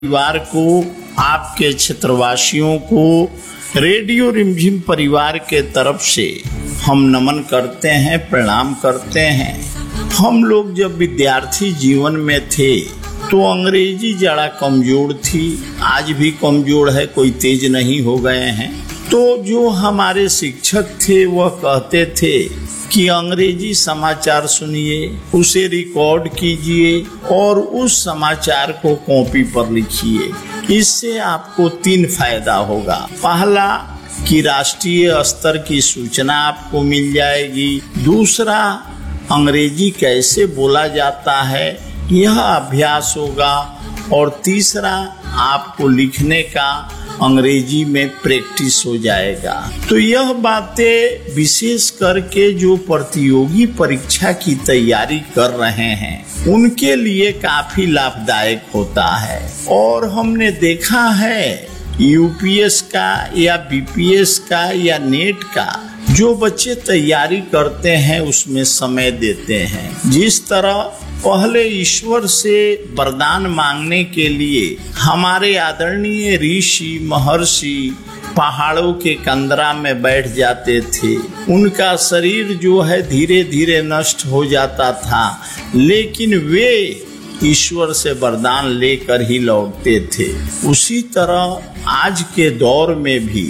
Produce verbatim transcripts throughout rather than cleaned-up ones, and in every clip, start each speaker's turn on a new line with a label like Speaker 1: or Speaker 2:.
Speaker 1: परिवार को, आपके क्षेत्रवासियों को रेडियो रिमझिम परिवार के तरफ से हम नमन करते हैं, प्रणाम करते हैं। हम लोग जब विद्यार्थी जीवन में थे तो अंग्रेजी ज़रा कमज़ोर थी, आज भी कमज़ोर है, कोई तेज नहीं हो गए हैं। तो जो हमारे शिक्षक थे वह कहते थे कि अंग्रेजी समाचार सुनिए, उसे रिकॉर्ड कीजिए और उस समाचार को कॉपी पर लिखिए। इससे आपको तीन फायदा होगा। पहला कि राष्ट्रीय स्तर की सूचना आपको मिल जाएगी। दूसरा, अंग्रेजी कैसे बोला जाता है यह अभ्यास होगा। और तीसरा, आपको लिखने का अंग्रेजी में प्रैक्टिस हो जाएगा। तो यह बातें विशेष करके जो प्रतियोगी परीक्षा की तैयारी कर रहे हैं उनके लिए काफी लाभदायक होता है। और हमने देखा है यूपीएस का या बीपीएस का या नेट का जो बच्चे तैयारी करते हैं उसमें समय देते हैं। जिस तरह पहले ईश्वर से वरदान मांगने के लिए हमारे आदरणीय ऋषि महर्षि पहाड़ों के कंदरा में बैठ जाते थे, उनका शरीर जो है धीरे धीरे नष्ट हो जाता था, लेकिन वे ईश्वर से वरदान लेकर ही लौटते थे। उसी तरह आज के दौर में भी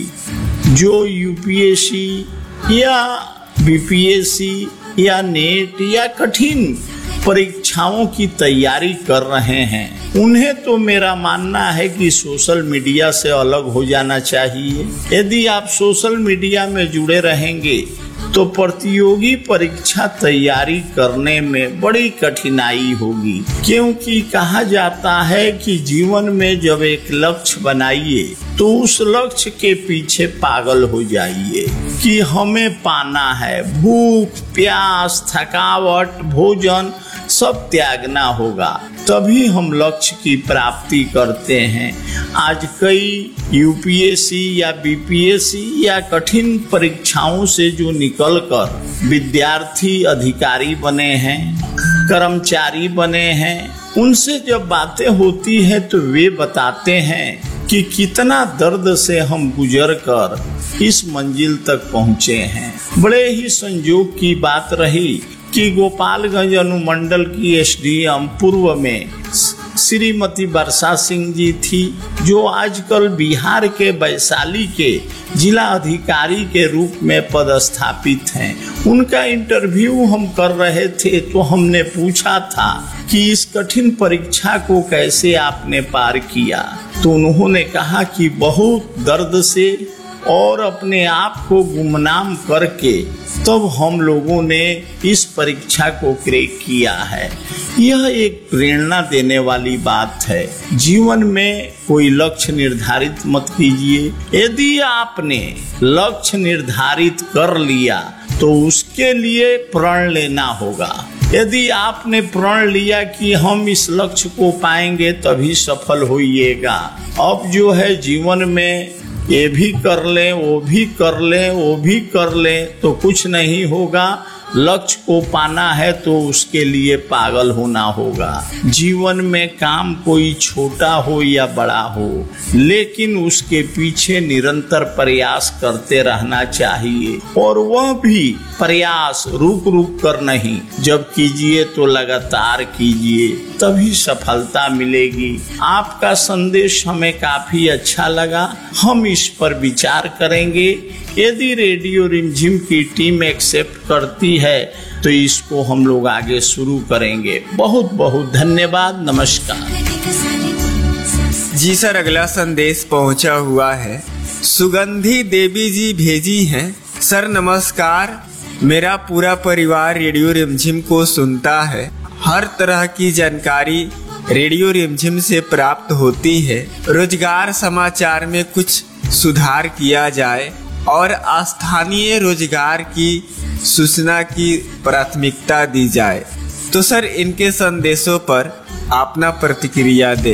Speaker 1: जो यूपीएससी या बीपीएससी या नेट या कठिन परीक्षाओं की तैयारी कर रहे हैं, उन्हें तो मेरा मानना है कि सोशल मीडिया से अलग हो जाना चाहिए। यदि आप सोशल मीडिया में जुड़े रहेंगे तो प्रतियोगी परीक्षा तैयारी करने में बड़ी कठिनाई होगी, क्योंकि कहा जाता है कि जीवन में जब एक लक्ष्य बनाइए तो उस लक्ष्य के पीछे पागल हो जाइए कि हमें पाना है। भूख, प्यास, थकावट, भोजन सब त्यागना होगा, तभी हम लक्ष्य की प्राप्ति करते हैं। आज कई यूपीएससी या बीपीएससी या कठिन परीक्षाओं से जो निकलकर विद्यार्थी अधिकारी बने हैं, कर्मचारी बने हैं, उनसे जब बातें होती है तो वे बताते हैं कि कितना दर्द से हम गुजर कर इस मंजिल तक पहुँचे हैं। बड़े ही संयोग की बात रही कि गोपालगंज अनुमंडल की एसडीएम पूर्व में श्रीमती वर्षा सिंह जी थी, जो आजकल बिहार के वैशाली के जिला अधिकारी के रूप में पदस्थापित हैं। उनका इंटरव्यू हम कर रहे थे तो हमने पूछा था कि इस कठिन परीक्षा को कैसे आपने पार किया, तो उन्होंने कहा कि बहुत दर्द से और अपने आप को गुमनाम करके तब हम लोगों ने इस परीक्षा को क्रैक किया है। यह एक प्रेरणा देने वाली बात है। जीवन में कोई लक्ष्य निर्धारित मत कीजिए। यदि आपने लक्ष्य निर्धारित कर लिया तो उसके लिए प्रण लेना होगा। यदि आपने प्रण लिया कि हम इस लक्ष्य को पाएंगे तभी सफल होइएगा, अब जो है जीवन में ये भी कर लें, वो भी कर लें, वो भी कर लें तो कुछ नहीं होगा। लक्ष्य को पाना है तो उसके लिए पागल होना होगा। जीवन में काम कोई छोटा हो या बड़ा हो, लेकिन उसके पीछे निरंतर प्रयास करते रहना चाहिए। और वह भी प्रयास रुक रुक कर नहीं, जब कीजिए तो लगातार कीजिए, तभी सफलता मिलेगी। आपका संदेश हमें काफी अच्छा लगा, हम इस पर विचार करेंगे। यदि रेडियो रिमझिम की टीम एक्सेप्ट करती है तो इसको हम लोग आगे शुरू करेंगे। बहुत बहुत धन्यवाद, नमस्कार।
Speaker 2: जी सर, अगला संदेश पहुंचा हुआ है, सुगंधी देवी जी भेजी हैं। सर नमस्कार, मेरा पूरा परिवार रेडियो रिमझिम को सुनता है। हर तरह की जानकारी रेडियो रिमझिम से प्राप्त होती है। रोजगार समाचार में कुछ सुधार किया जाए और स्थानीय रोजगार की सूचना की प्राथमिकता दी जाए। तो सर इनके संदेशों पर अपना प्रतिक्रिया दे।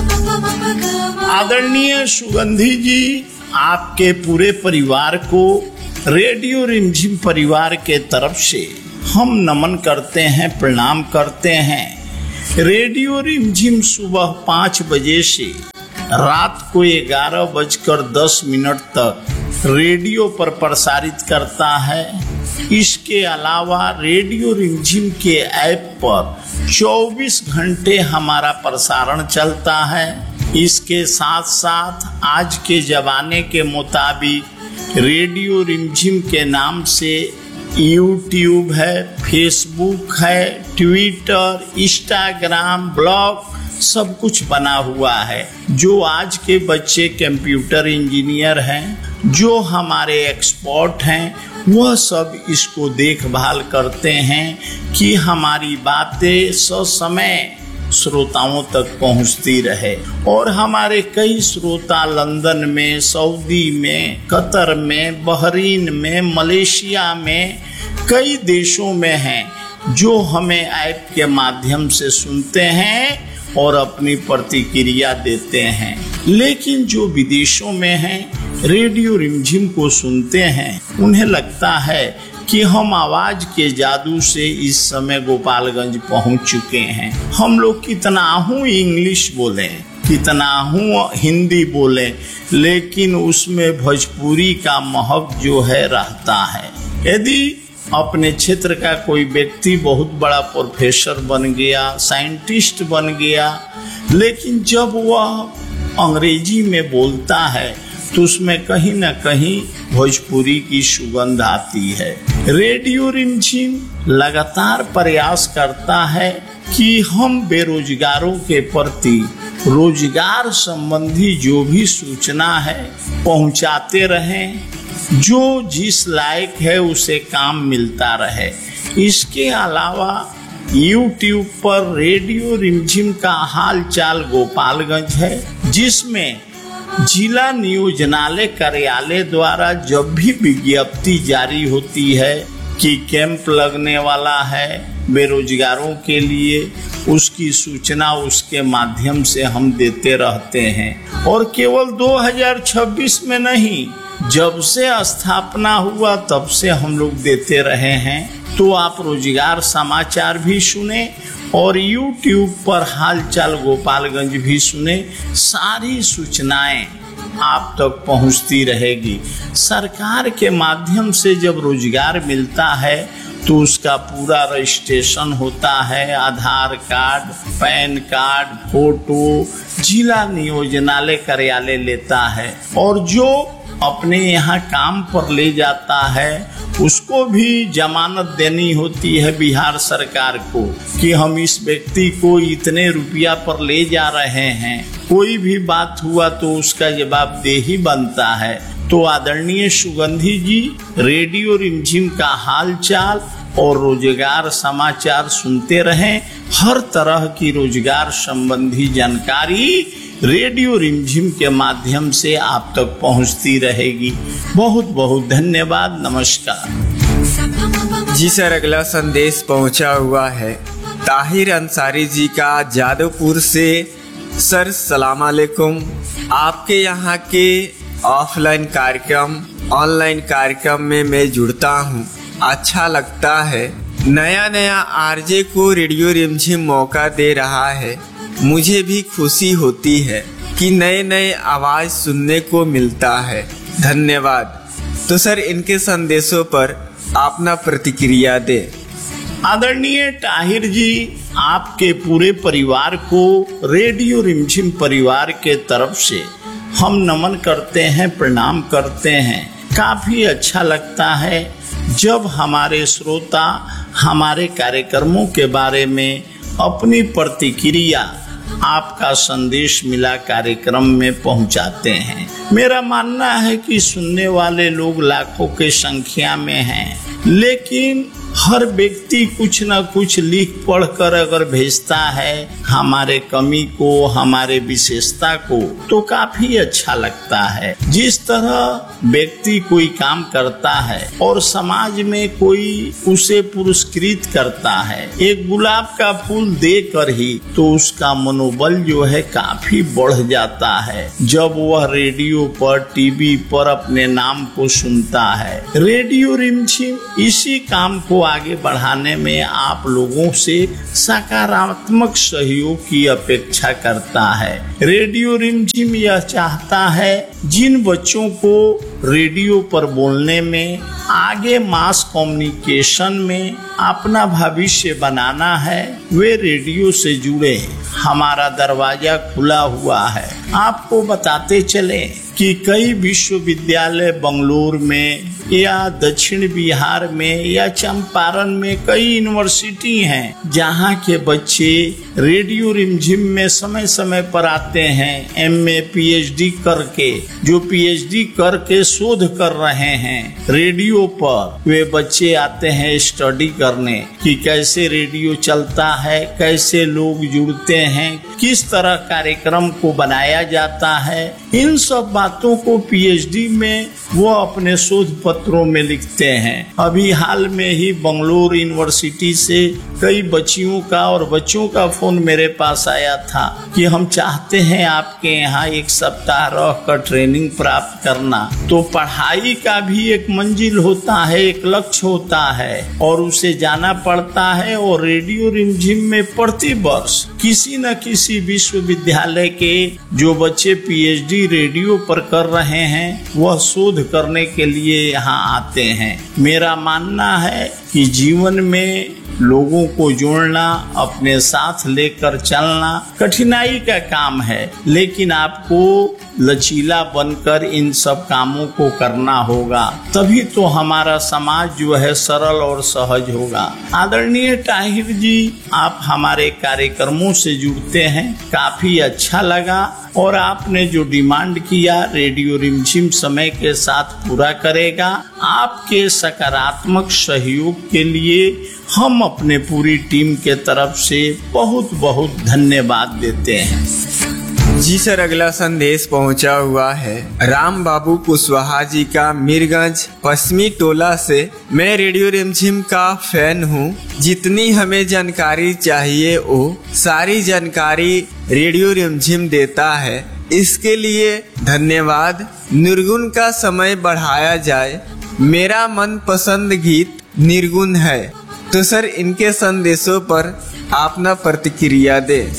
Speaker 1: आदरणीय सुगंधी जी, आपके पूरे परिवार को रेडियो रिमझिम परिवार के तरफ से हम नमन करते हैं, प्रणाम करते हैं। रेडियो रिमझिम सुबह पाँच बजे से रात को ग्यारह बजकर दस मिनट तक रेडियो पर प्रसारित करता है। इसके अलावा रेडियो रिमझिम के ऐप पर चौबीस घंटे हमारा प्रसारण चलता है। इसके साथ साथ आज के जमाने के मुताबिक रेडियो रिमझिम के नाम से यूट्यूब है, फेसबुक है, ट्विटर, इंस्टाग्राम, ब्लॉग सब कुछ बना हुआ है। जो आज के बच्चे कंप्यूटर इंजीनियर हैं, जो हमारे एक्सपर्ट हैं, वह सब इसको देखभाल करते हैं कि हमारी बातें ससमय श्रोताओं तक पहुंचती रहे। और हमारे कई श्रोता लंदन में, सऊदी में, कतर में, बहरीन में, मलेशिया में, कई देशों में हैं जो हमें ऐप के माध्यम से सुनते हैं और अपनी प्रतिक्रिया देते हैं। लेकिन जो विदेशों में हैं, रेडियो रिमझिम को सुनते हैं, उन्हें लगता है कि हम आवाज के जादू से इस समय गोपालगंज पहुंच चुके हैं। हम लोग कितना हूँ इंग्लिश बोले, कितना हूँ हिंदी बोले, लेकिन उसमें भोजपुरी का महक जो है रहता है। यदि अपने क्षेत्र का कोई व्यक्ति बहुत बड़ा प्रोफेसर बन गया, साइंटिस्ट बन गया, लेकिन जब वह अंग्रेजी में बोलता है तो उसमें कहीं न कहीं भोजपुरी की सुगंध आती है। रेडियो रिमझिम लगातार प्रयास करता है कि हम बेरोजगारों के प्रति रोजगार संबंधी जो भी सूचना है पहुंचाते रहें, जो जिस लायक है उसे काम मिलता रहे। इसके अलावा यूट्यूब पर रेडियो रिमझिम का हाल चाल गोपालगंज है, जिसमें जिला नियोजनालय कार्यालय द्वारा जब भी विज्ञप्ति जारी होती है कि कैंप लगने वाला है बेरोजगारों के लिए, उसकी सूचना उसके माध्यम से हम देते रहते हैं। और केवल दो हज़ार छब्बीस में नहीं, जब से स्थापना हुआ तब से हम लोग देते रहे हैं। तो आप रोजगार समाचार भी सुने और यूट्यूब पर हालचाल गोपालगंज भी सुने। सारी सूचनाएं आप तक पहुंचती रहेगी। सरकार के माध्यम से जब रोजगार मिलता है तो उसका पूरा रजिस्ट्रेशन होता है, आधार कार्ड, पैन कार्ड, फोटो जिला नियोजनालय कार्यालय लेता है। और जो अपने यहाँ काम पर ले जाता है उसको भी जमानत देनी होती है बिहार सरकार को कि हम इस व्यक्ति को इतने रुपया पर ले जा रहे हैं। कोई भी बात हुआ तो उसका जवाबदेही बनता है। तो आदरणीय सुगंधी जी, रेडियो रिमझिम का हालचाल और रोजगार समाचार सुनते रहें। हर तरह की रोजगार संबंधी जानकारी रेडियो रिमझिम के माध्यम से आप तक पहुंचती रहेगी। बहुत बहुत धन्यवाद, नमस्कार।
Speaker 2: जी सर, अगला संदेश पहुंचा हुआ है ताहिर अंसारी जी का जादवपुर से। सर सलाम अलैकुम। आपके यहाँ के ऑफलाइन कार्यक्रम, ऑनलाइन कार्यक्रम में मैं जुड़ता हूँ, अच्छा लगता है। नया नया आरजे को रेडियो रिमझिम मौका दे रहा है। मुझे भी खुशी होती है कि नए नए आवाज सुनने को मिलता है। धन्यवाद। तो सर, इनके संदेशों पर अपना प्रतिक्रिया दे।
Speaker 1: आदरणीय ताहिर जी, आपके पूरे परिवार को रेडियो रिमझिम परिवार के तरफ से हम नमन करते हैं, प्रणाम करते हैं। काफी अच्छा लगता है जब हमारे श्रोता हमारे कार्यक्रमों के बारे में अपनी प्रतिक्रिया, आपका संदेश मिला कार्यक्रम में पहुंचाते हैं। मेरा मानना है कि सुनने वाले लोग लाखों के संख्या में हैं, लेकिन हर व्यक्ति कुछ न कुछ लिख पढ़कर अगर भेजता है हमारे कमी को, हमारे विशेषता को, तो काफी अच्छा लगता है। जिस तरह व्यक्ति कोई काम करता है और समाज में कोई उसे पुरस्कृत करता है, एक गुलाब का फूल देकर ही, तो उसका मनोबल जो है काफी बढ़ जाता है जब वह रेडियो पर, टीवी पर अपने नाम को सुनता है। रेडियो रिमझिम इसी काम को आगे बढ़ाने में आप लोगों से सकारात्मक सहयोग की अपेक्षा करता है। रेडियो रिमझिम यह चाहता है जिन बच्चों को रेडियो पर बोलने में, आगे मास कम्युनिकेशन में अपना भविष्य बनाना है, वे रेडियो से जुड़े। हमारा दरवाजा खुला हुआ है। आपको बताते चले कि कई विश्वविद्यालय बंगलुरु में या दक्षिण बिहार में या चंपारण में कई यूनिवर्सिटी हैं जहां के बच्चे रेडियो रिमझिम में समय समय पर आते हैं, एमए पीएचडी करके, जो पीएचडी करके शोध कर रहे हैं रेडियो पर। वे बच्चे आते हैं स्टडी करने कि कैसे रेडियो चलता है, कैसे लोग जुड़ते हैं, किस तरह कार्यक्रम को बनाया जाता है। इन सब बातों को पीएचडी में वो अपने शोध पत्रों में लिखते हैं। अभी हाल में ही बंगलुरु यूनिवर्सिटी से कई बच्चियों का और बच्चों का फोन मेरे पास आया था कि हम चाहते हैं आपके यहाँ एक सप्ताह रहकर ट्रेनिंग प्राप्त करना। तो पढ़ाई का भी एक मंजिल होता है, एक लक्ष्य होता है और उसे जाना पड़ता है। और रेडियो रिमझिम में प्रति वर्ष किसी न किसी विश्वविद्यालय के जो बच्चे पीएचडी रेडियो पर कर रहे हैं वह शोध करने के लिए यहाँ आते हैं। मेरा मानना है कि जीवन में लोगों को जोड़ना, अपने साथ लेकर चलना कठिनाई का काम है, लेकिन आपको लचीला बनकर इन सब कामों को करना होगा, तभी तो हमारा समाज जो है सरल और सहज होगा। आदरणीय ताहिर जी, आप हमारे कार्यक्रमों से जुड़ते हैं, काफी अच्छा लगा और आपने जो डिमांड किया रेडियो रिमझिम समय के साथ पूरा करेगा। आपके सकारात्मक सहयोग के लिए हम अपने पूरी टीम के तरफ से बहुत बहुत धन्यवाद देते हैं।
Speaker 2: जी सर, अगला संदेश पहुंचा हुआ है राम बाबू कुशवाहा जी का मीरगंज पश्चिमी टोला से। मैं रेडियो रिमझिम का फैन हूं। जितनी हमें जानकारी चाहिए वो सारी जानकारी रेडियो रिमझिम देता है, इसके लिए धन्यवाद। निर्गुण का समय बढ़ाया जाए। मेरा मनपसंद गीत निर्गुण है। तो सर, इनके संदेशों पर आप ना प्रतिक्रिया दें।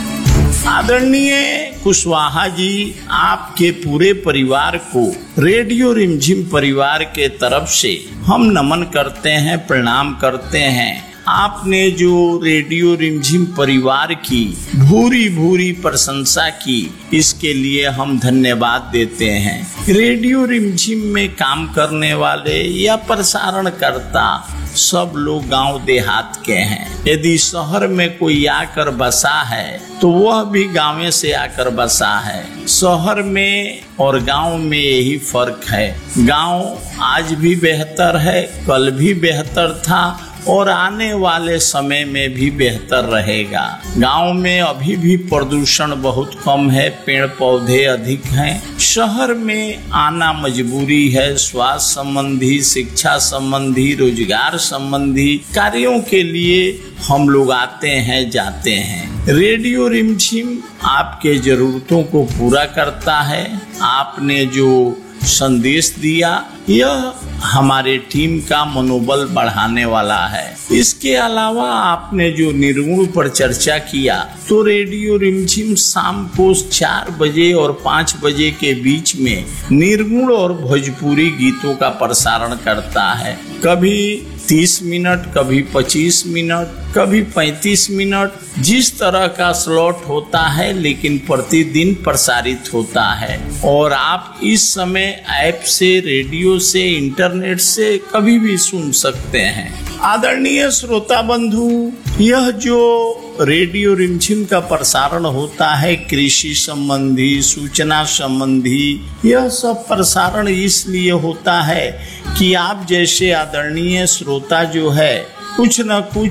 Speaker 1: आदरणीय कुशवाहा जी, आपके पूरे परिवार को रेडियो रिमझिम परिवार के तरफ से हम नमन करते हैं, प्रणाम करते हैं। आपने जो रेडियो रिमझिम परिवार की भूरी भूरी प्रशंसा की, इसके लिए हम धन्यवाद देते हैं। रेडियो रिमझिम में काम करने वाले या प्रसारणकर्ता सब लोग गांव देहात के हैं। यदि शहर में कोई आकर बसा है तो वह भी गांव से आकर बसा है। शहर में और गांव में यही फर्क है। गांव आज भी बेहतर है, कल भी बेहतर था और आने वाले समय में भी बेहतर रहेगा। गांव में अभी भी प्रदूषण बहुत कम है, पेड़ पौधे अधिक हैं। शहर में आना मजबूरी है, स्वास्थ्य संबंधी, शिक्षा संबंधी, रोजगार संबंधी कार्यों के लिए हम लोग आते हैं, जाते हैं। रेडियो रिमझिम आपके जरूरतों को पूरा करता है। आपने जो संदेश दिया यह हमारे टीम का मनोबल बढ़ाने वाला है। इसके अलावा आपने जो निर्गुण पर चर्चा किया, तो रेडियो रिमझिम शाम को चार बजे और पाँच बजे के बीच में निर्गुण और भोजपुरी गीतों का प्रसारण करता है। कभी तीस मिनट, कभी पच्चीस मिनट, कभी पैंतीस मिनट, जिस तरह का स्लॉट होता है, लेकिन प्रतिदिन प्रसारित होता है। और आप इस समय ऐप से, रेडियो से, इंटरनेट से कभी भी सुन सकते हैं। आदरणीय श्रोता बंधु, यह जो रेडियो रिमझिम का प्रसारण होता है कृषि संबंधी, सूचना संबंधी, यह सब प्रसारण इसलिए होता है कि आप जैसे आदरणीय श्रोता जो है कुछ न कुछ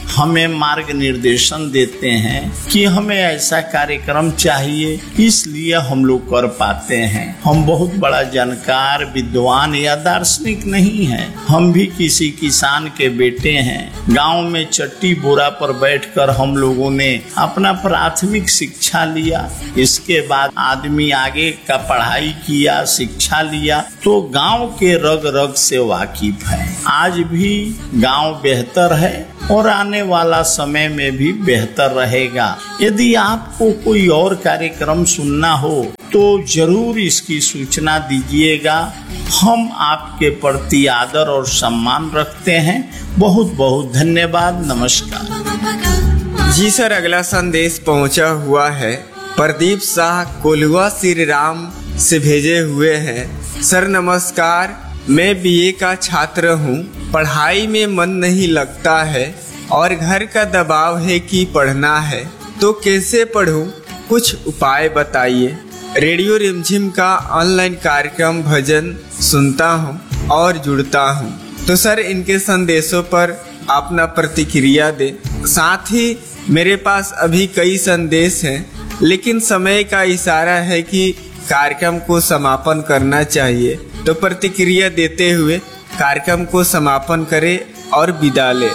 Speaker 1: हमें मार्ग निर्देशन देते हैं कि हमें ऐसा कार्यक्रम चाहिए, इसलिए हम लोग कर पाते हैं। हम बहुत बड़ा जानकार, विद्वान या दार्शनिक नहीं हैं। हम भी किसी किसान के बेटे हैं। गांव में चट्टी बोरा पर बैठकर हम लोगों ने अपना प्राथमिक शिक्षा लिया। इसके बाद आदमी आगे का पढ़ाई किया, शिक्षा लिया, तो गांव के रग रग से वाकिफ है। आज भी गांव बेहतर है और आने वाला समय में भी बेहतर रहेगा। यदि आपको कोई और कार्यक्रम सुनना हो तो जरूर इसकी सूचना दीजिएगा। हम आपके प्रति आदर और सम्मान रखते हैं। बहुत बहुत धन्यवाद। नमस्कार।
Speaker 2: जी सर, अगला संदेश पहुंचा हुआ है प्रदीप शाह कोल्हुआ श्री राम से भेजे हुए हैं। सर नमस्कार, मैं बीए का छात्र हूँ। पढ़ाई में मन नहीं लगता है और घर का दबाव है कि पढ़ना है, तो कैसे पढूं? कुछ उपाय बताइए। रेडियो रिमझिम का ऑनलाइन कार्यक्रम भजन सुनता हूँ और जुड़ता हूँ। तो सर इनके संदेशों पर अपना प्रतिक्रिया दे। साथ ही मेरे पास अभी कई संदेश हैं, लेकिन समय का इशारा है कि कार्यक्रम को समापन करना चाहिए, तो प्रतिक्रिया देते हुए कार्यक्रम को समापन करें और विदा ले।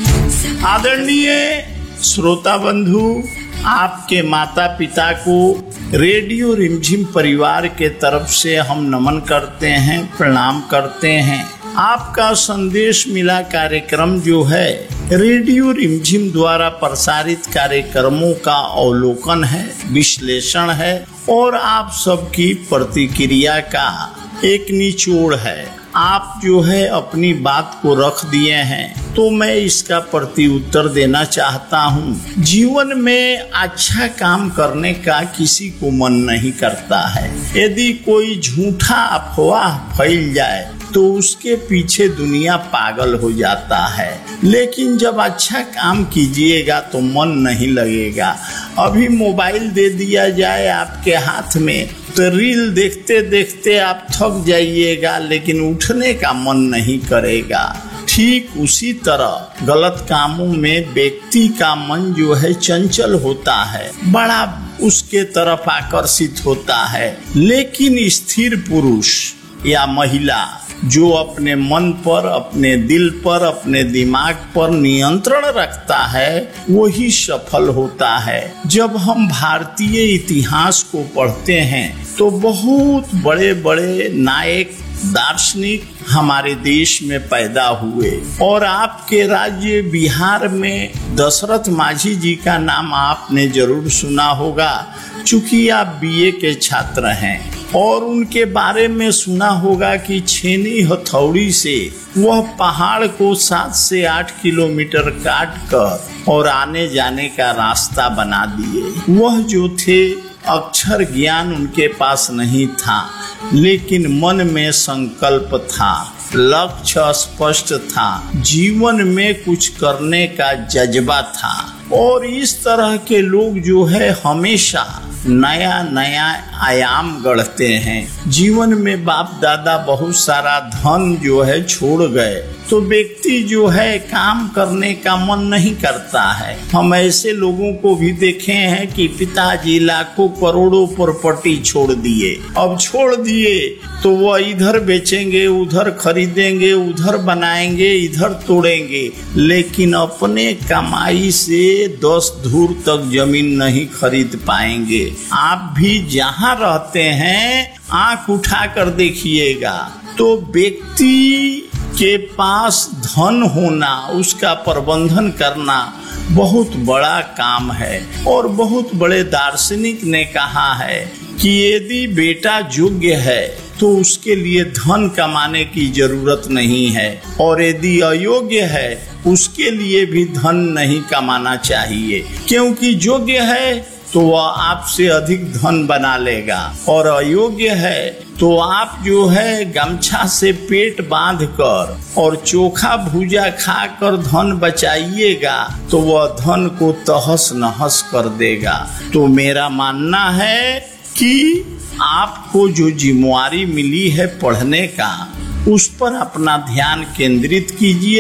Speaker 1: आदरणीय श्रोता बंधु, आपके माता पिता को रेडियो रिमझिम परिवार के तरफ से हम नमन करते हैं, प्रणाम करते हैं। आपका संदेश मिला कार्यक्रम जो है रेडियो रिमझिम द्वारा प्रसारित कार्यक्रमों का अवलोकन है, विश्लेषण है और आप सबकी प्रतिक्रिया का एक निचोड़ है। आप जो है अपनी बात को रख दिए हैं, तो मैं इसका प्रति उत्तर देना चाहता हूँ। जीवन में अच्छा काम करने का किसी को मन नहीं करता है। यदि कोई झूठा अफवाह फैल जाए तो उसके पीछे दुनिया पागल हो जाता है, लेकिन जब अच्छा काम कीजिएगा तो मन नहीं लगेगा। अभी मोबाइल दे दिया जाए आपके हाथ में तो रील देखते देखते आप थक जाइएगा, लेकिन उठने का मन नहीं करेगा। ठीक उसी तरह गलत कामों में व्यक्ति का मन जो है चंचल होता है, बड़ा उसके तरफ आकर्षित होता है। लेकिन स्थिर पुरुष या महिला जो अपने मन पर, अपने दिल पर, अपने दिमाग पर नियंत्रण रखता है, वही सफल होता है। जब हम भारतीय इतिहास को पढ़ते हैं तो बहुत बड़े बड़े नायक, दार्शनिक हमारे देश में पैदा हुए। और आपके राज्य बिहार में दशरथ माझी जी का नाम आपने जरूर सुना होगा, चूंकि आप बीए के छात्र हैं। और उनके बारे में सुना होगा कि छेनी हथौड़ी से वह पहाड़ को सात से आठ किलोमीटर काट कर और आने जाने का रास्ता बना दिए। वह जो थे, अक्षर ज्ञान उनके पास नहीं था, लेकिन मन में संकल्प था, लक्ष्य स्पष्ट था, जीवन में कुछ करने का जज्बा था। और इस तरह के लोग जो है हमेशा नया नया आयाम गढ़ते हैं। जीवन में बाप दादा बहुत सारा धन जो है छोड़ गए, तो व्यक्ति जो है काम करने का मन नहीं करता है। हम ऐसे लोगों को भी देखे हैं कि पिताजी लाखों करोड़ों प्रॉपर्टी छोड़ दिए, अब छोड़ दिए तो वह इधर बेचेंगे, उधर खरीदेंगे, उधर बनाएंगे, इधर तोड़ेंगे, लेकिन अपने कमाई से दस धूर तक जमीन नहीं खरीद पाएंगे। आप भी जहाँ रहते हैं आंख उठा कर देखिएगा, तो व्यक्ति के पास धन होना, उसका प्रबंधन करना बहुत बड़ा काम है। और बहुत बड़े दार्शनिक ने कहा है कि यदि बेटा योग्य है तो उसके लिए धन कमाने की जरूरत नहीं है, और यदि अयोग्य है उसके लिए भी धन नहीं कमाना चाहिए, क्योंकि योग्य है तो वह आपसे अधिक धन बना लेगा, और अयोग्य है तो आप जो है गमछा से पेट बांध कर और चोखा भूजा खाकर धन बचाइएगा तो वह धन को तहस नहस कर देगा। तो मेरा मानना है कि आपको जो जिम्मेवारी मिली है पढ़ने का, उस पर अपना ध्यान केंद्रित कीजिए,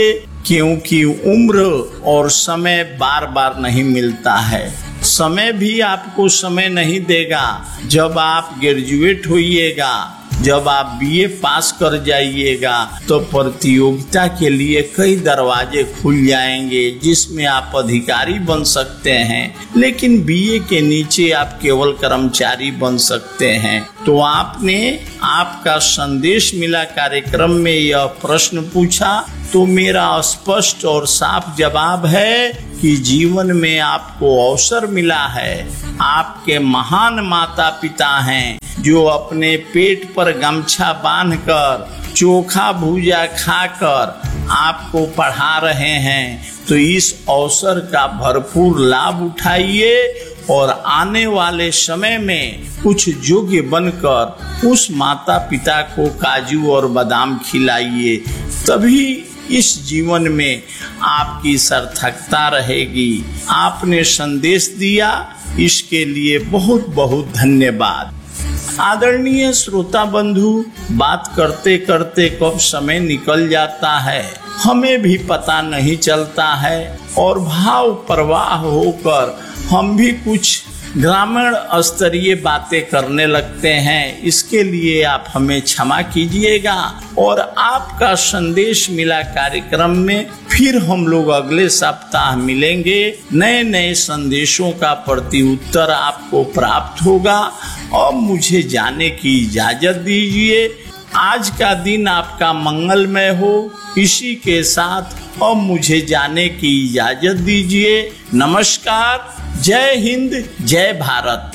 Speaker 1: क्योंकि उम्र और समय बार बार नहीं मिलता है। समय भी आपको समय नहीं देगा। जब आप ग्रेजुएट होइएगा, जब आप बीए पास कर जाइएगा तो प्रतियोगिता के लिए कई दरवाजे खुल जाएंगे जिसमें आप अधिकारी बन सकते हैं, लेकिन बीए के नीचे आप केवल कर्मचारी बन सकते हैं। तो आपने आपका संदेश मिला कार्यक्रम में यह प्रश्न पूछा, तो मेरा स्पष्ट और साफ जवाब है कि जीवन में आपको अवसर मिला है। आपके महान माता पिता हैं जो अपने पेट पर गमछा बांधकर चोखा भूजा खाकर आपको पढ़ा रहे हैं। तो इस अवसर का भरपूर लाभ उठाइए और आने वाले समय में कुछ योग्य बनकर उस माता पिता को काजू और बादाम खिलाइए। तभी इस जीवन में आपकी सार्थकता रहेगी। आपने संदेश दिया, इसके लिए बहुत बहुत धन्यवाद। आदरणीय श्रोता बंधु, बात करते करते कब समय निकल जाता है हमें भी पता नहीं चलता है और भाव प्रवाह होकर हम भी कुछ ग्रामीण स्तरीय बातें करने लगते हैं। इसके लिए आप हमें क्षमा कीजिएगा और आपका संदेश मिला कार्यक्रम में फिर हम लोग अगले सप्ताह मिलेंगे। नए नए संदेशों का प्रति उत्तर आपको प्राप्त होगा। अब मुझे जाने की इजाजत दीजिए। आज का दिन आपका मंगलमय हो। इसी के साथ अब मुझे जाने की इजाजत दीजिए। नमस्कार, जय हिंद, जय भारत।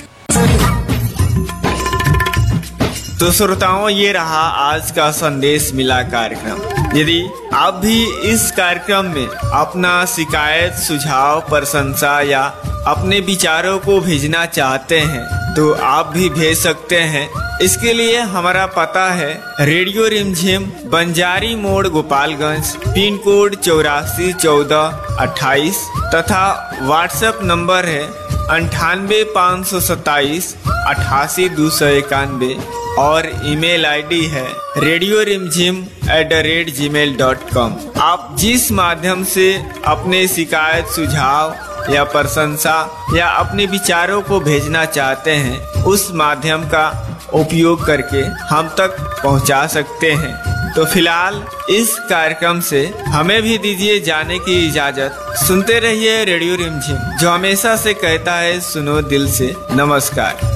Speaker 2: तो श्रोताओं, ये रहा आज का संदेश मिला कार्यक्रम। यदि आप भी इस कार्यक्रम में अपना शिकायत, सुझाव, प्रशंसा या अपने विचारों को भेजना चाहते हैं तो आप भी भेज सकते हैं। इसके लिए हमारा पता है रेडियो रिमझिम, बंजारी मोड़, गोपालगंज, पिन कोड चौरासी चौदह अट्ठाईस तथा व्हाट्सएप नंबर है अंठानवे पाँच सौ सत्ताईस अट्ठासी दो सौ इक्यानवे और ईमेल आईडी है रेडियो रिमझिम at the rate ji mail dot com. आप जिस माध्यम से अपने शिकायत, सुझाव या प्रशंसा या अपने विचारों को भेजना चाहते हैं उस माध्यम का उपयोग करके हम तक पहुंचा सकते हैं। तो फिलहाल इस कार्यक्रम से हमें भी दीजिए जाने की इजाजत। सुनते रहिए रेडियो रिमझिम, जो हमेशा से कहता है सुनो दिल से। नमस्कार।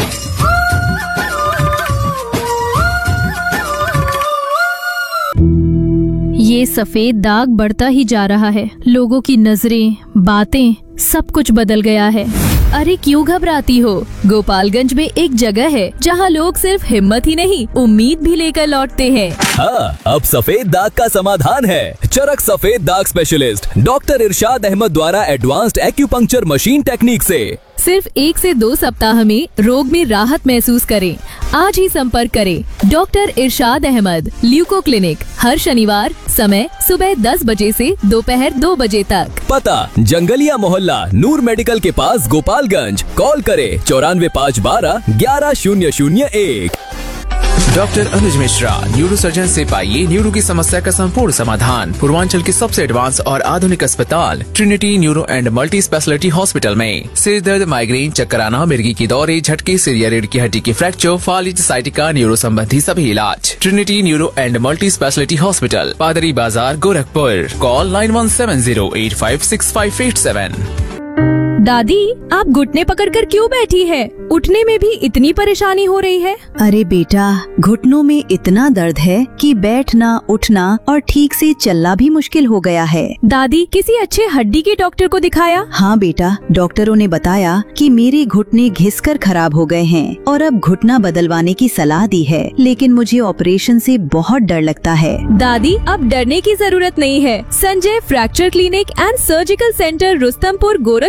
Speaker 3: ये सफेद दाग बढ़ता ही जा रहा है। लोगों की नजरें, बातें, सब कुछ बदल गया है। अरे क्यों घबराती हो? गोपालगंज में एक जगह है जहां लोग सिर्फ हिम्मत ही नहीं, उम्मीद भी लेकर लौटते हैं।
Speaker 4: हाँ, अब सफेद दाग का समाधान है। चरक सफेद दाग स्पेशलिस्ट डॉक्टर इरशाद अहमद द्वारा एडवांस्ड एक्यूपंक्चर मशीन टेक्निक से
Speaker 3: सिर्फ एक से दो सप्ताह में रोग में राहत महसूस करें। आज ही संपर्क करें डॉक्टर इरशाद अहमद, ल्यूको क्लिनिक, हर शनिवार, समय सुबह दस बजे से दोपहर दो बजे तक।
Speaker 4: पता जंगलिया मोहल्ला, नूर मेडिकल के पास, गोपालगंज। कॉल करें चौरानवे पाँच बारह ग्यारह शून्य शून्य एक।
Speaker 5: डॉक्टर अनुज मिश्रा, न्यूरो सर्जन से पाइए न्यूरो की समस्या का संपूर्ण समाधान पूर्वांचल के सबसे एडवांस और आधुनिक अस्पताल Trinity neuro and multi speciality hospital में। सिर दर्द, माइग्रेन, चक्कर आना, मिर्गी की दौरे, झटके, सिर या रीढ़ की हड्डी की फ्रैक्चर, फालिज, साइटिका, न्यूरो संबंधी सभी इलाज Trinity neuro and multi speciality hospital, पादरी बाजार, Gorakhpur. Call nine one seven zero eight five six five eight seven.
Speaker 3: दादी, आप घुटने पकड़कर क्यों बैठी है? उठने में भी इतनी परेशानी हो रही है?
Speaker 6: अरे बेटा, घुटनों में इतना दर्द है कि बैठना, उठना और ठीक से चलना भी मुश्किल हो गया है।
Speaker 3: दादी, किसी अच्छे हड्डी के डॉक्टर को दिखाया?
Speaker 6: हाँ बेटा, डॉक्टरों ने बताया कि मेरे घुटने घिसकर खराब हो गए हैं और अब घुटना बदलवाने की सलाह दी है, लेकिन मुझे ऑपरेशन से बहुत डर लगता है।
Speaker 3: दादी, अब डरने की जरूरत नहीं है। Sanjay fracture clinic and surgical centre Rustampur, Gorakhpur में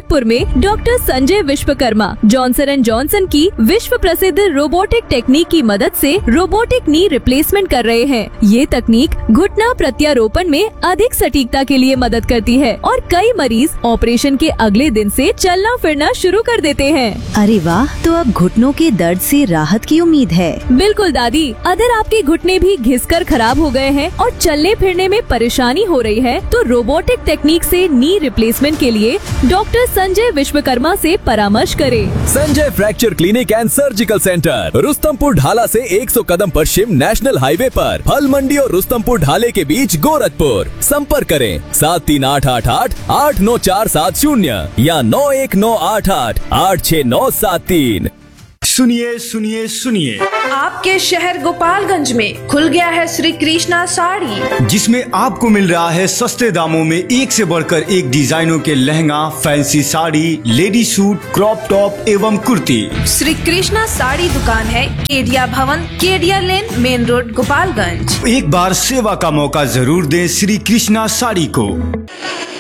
Speaker 3: doctor Sanjay Vishwakarma Johnson and Johnson की विश्व प्रसिद्ध रोबोटिक टेक्निक की मदद से रोबोटिक नी रिप्लेसमेंट कर रहे हैं। ये तकनीक घुटना प्रत्यारोपण में अधिक सटीकता के लिए मदद करती है और कई मरीज ऑपरेशन के अगले दिन से चलना फिरना शुरू कर देते हैं।
Speaker 6: अरे वाह, तो अब घुटनों के दर्द से राहत की उम्मीद है।
Speaker 3: बिल्कुल दादी, अगर आपके घुटने भी घिसकर खराब हो गए हैं और चलने फिरने में परेशानी हो रही है तो रोबोटिक टेक्निक से नी रिप्लेसमेंट के लिए डॉक्टर संजय विश्वकर्मा से परामर्श करें।
Speaker 4: Sanjay fracture clinic and surgical centre, Rustampur ढाला से सौ कदम पश्चिम नेशनल हाईवे पर, फल मंडी और रुस्तमपुर ढाले के बीच गोरखपुर। संपर्क करें सात तीन आठ आठ आठ आठ नौ चार सात शून्य या नौ एक नौ आठ आठ आठ छह नौ सात तीन।
Speaker 7: सुनिए सुनिए सुनिए,
Speaker 8: आपके शहर गोपालगंज में खुल गया है श्री कृष्णा साड़ी,
Speaker 7: जिसमें आपको मिल रहा है सस्ते दामों में एक से बढ़कर एक डिजाइनों के lehenga, fancy sari, lady suit, crop top एवं कुर्ती।
Speaker 8: श्री कृष्णा साड़ी दुकान है केडिया भवन, केडिया लेन, मेन रोड, गोपालगंज।
Speaker 7: एक बार सेवा का मौका जरूर दें श्री कृष्णा साड़ी को।